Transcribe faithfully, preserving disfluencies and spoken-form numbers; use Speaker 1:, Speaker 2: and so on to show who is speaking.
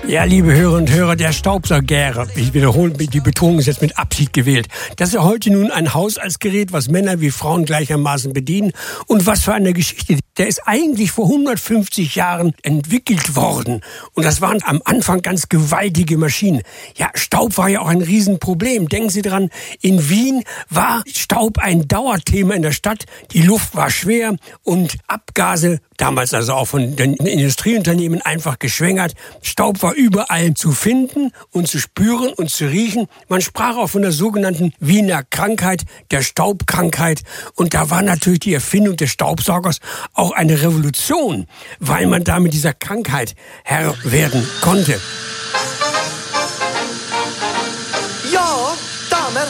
Speaker 1: Ja, liebe Hörer und Hörer, der Staubsauger, ich wiederhole, die Betonung ist jetzt mit Absicht gewählt. Das ist ja heute nun ein Haushaltsgerät, was Männer wie Frauen gleichermaßen bedienen. Und was für eine Geschichte. Der ist eigentlich vor hundertfünfzig Jahren entwickelt worden. Und das waren am Anfang ganz gewaltige Maschinen. Ja, Staub war ja auch ein Riesenproblem. Denken Sie dran, in Wien war Staub ein Dauerthema in der Stadt. Die Luft war schwer und Abgase, damals also auch von den Industrieunternehmen, einfach geschwängert. Staub war überall zu finden und zu spüren und zu riechen. Man sprach auch von der sogenannten Wiener Krankheit, der Staubkrankheit. Und da war natürlich die Erfindung des Staubsaugers auch eine Revolution, weil man da mit dieser Krankheit Herr werden konnte.